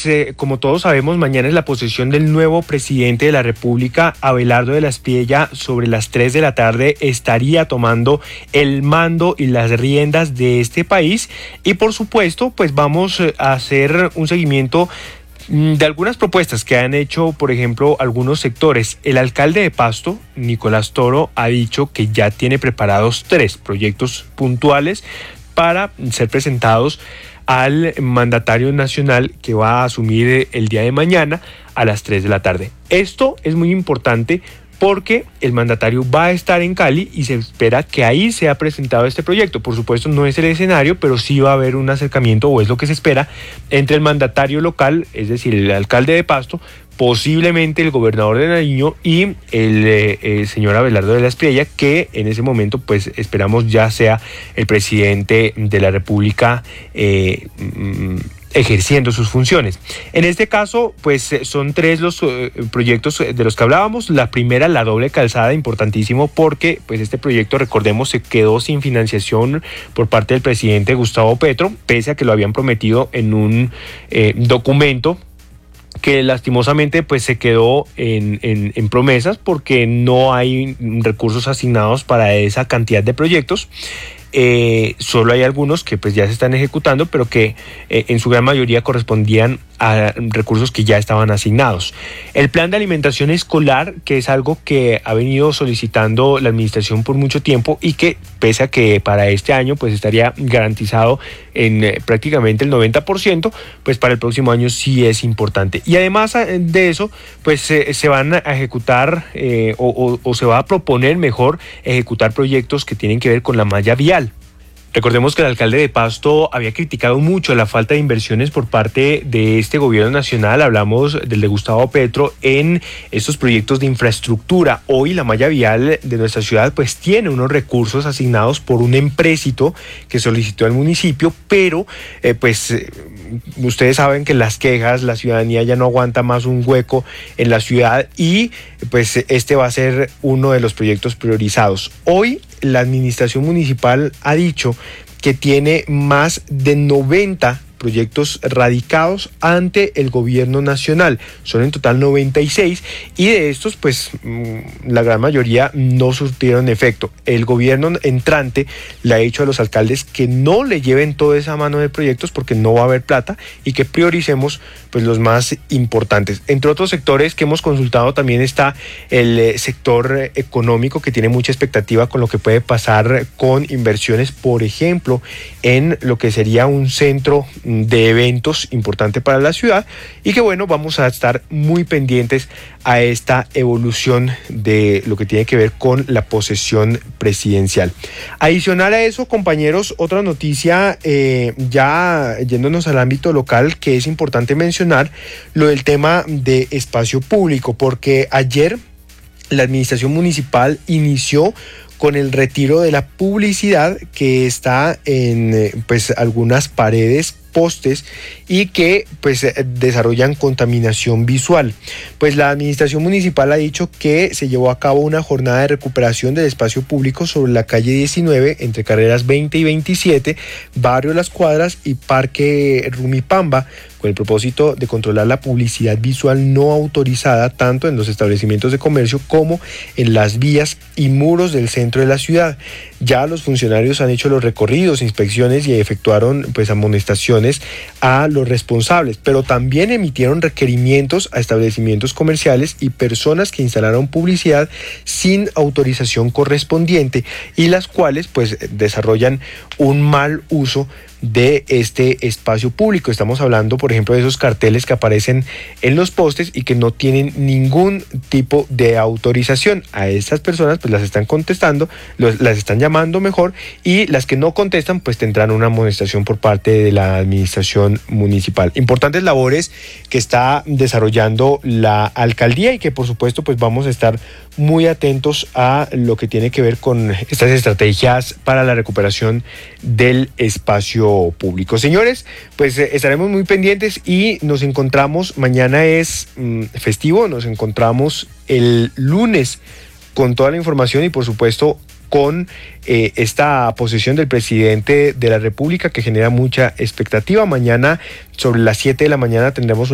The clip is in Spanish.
como todos sabemos, mañana es la posesión del nuevo presidente de la República. Abelardo de la Espriella, sobre las 3 de la tarde estaría tomando el mando y las riendas de este país, y por supuesto pues vamos a hacer un seguimiento de algunas propuestas que han hecho, por ejemplo, algunos sectores. El alcalde de Pasto, Nicolás Toro, ha dicho que ya tiene preparados 3 proyectos puntuales para ser presentados al mandatario nacional, que va a asumir el día de mañana a las 3 de la tarde. Esto es muy importante porque el mandatario va a estar en Cali y se espera que ahí sea presentado este proyecto. Por supuesto, no es el escenario, pero sí va a haber un acercamiento, o es lo que se espera, entre el mandatario local, es decir, el alcalde de Pasto, posiblemente el gobernador de Nariño y el señor Abelardo de la Espriella, que en ese momento pues esperamos ya sea el presidente de la República ejerciendo sus funciones. En este caso, pues son 3 los proyectos de los que hablábamos. La primera, la doble calzada, importantísimo, porque pues este proyecto, recordemos, se quedó sin financiación por parte del presidente Gustavo Petro, pese a que lo habían prometido en un documento que lastimosamente pues se quedó en promesas, porque no hay recursos asignados para esa cantidad de proyectos. Solo hay algunos que pues ya se están ejecutando, pero que en su gran mayoría correspondían a recursos que ya estaban asignados. El plan de alimentación escolar, que es algo que ha venido solicitando la administración por mucho tiempo y que, pese a que para este año pues estaría garantizado en prácticamente el 90%, pues para el próximo año sí es importante. Y además de eso, pues se van a ejecutar o se va a proponer mejor ejecutar proyectos que tienen que ver con la malla vial. Recordemos que el alcalde de Pasto había criticado mucho la falta de inversiones por parte de este gobierno nacional. Hablamos del de Gustavo Petro en estos proyectos de infraestructura. Hoy la malla vial de nuestra ciudad pues tiene unos recursos asignados por un empréstito que solicitó el municipio, pero ustedes saben que las quejas, la ciudadanía ya no aguanta más un hueco en la ciudad, y pues este va a ser uno de los proyectos priorizados. Hoy la administración municipal ha dicho que tiene más de 90 proyectos radicados ante el gobierno nacional. Son en total 96, y de estos pues la gran mayoría no surtieron efecto. El gobierno entrante le ha dicho a los alcaldes que no le lleven toda esa mano de proyectos porque no va a haber plata, y que prioricemos pues los más importantes. Entre otros sectores que hemos consultado también está el sector económico, que tiene mucha expectativa con lo que puede pasar con inversiones, por ejemplo, en lo que sería un centro de eventos importante para la ciudad, y que bueno, vamos a estar muy pendientes a esta evolución de lo que tiene que ver con la posesión presidencial. Adicional a eso, compañeros, otra noticia, ya yéndonos al ámbito local, que es importante mencionar lo del tema de espacio público, porque ayer la administración municipal inició con el retiro de la publicidad que está en pues algunas paredes, postes, y que pues desarrollan contaminación visual. Pues la administración municipal ha dicho que se llevó a cabo una jornada de recuperación del espacio público sobre la calle 19, entre carreras 20 y 27, barrio Las Cuadras y Parque Rumipamba, con el propósito de controlar la publicidad visual no autorizada tanto en los establecimientos de comercio como en las vías y muros del centro de la ciudad. Ya los funcionarios han hecho los recorridos, inspecciones, y efectuaron pues amonestaciones a los responsables, pero también emitieron requerimientos a establecimientos comerciales y personas que instalaron publicidad sin autorización correspondiente, y las cuales pues desarrollan un mal uso de este espacio público. Estamos hablando, por ejemplo, de esos carteles que aparecen en los postes y que no tienen ningún tipo de autorización. A estas personas pues las están contestando, las están llamando mejor, y las que no contestan pues tendrán una amonestación por parte de la administración municipal. Importantes labores que está desarrollando la alcaldía, y que por supuesto pues vamos a estar muy atentos a lo que tiene que ver con estas estrategias para la recuperación del espacio público. Señores, pues estaremos muy pendientes, y nos encontramos, mañana es festivo, nos encontramos el lunes con toda la información, y por supuesto con esta posesión del presidente de la República, que genera mucha expectativa. Mañana sobre las 7 de la mañana tendremos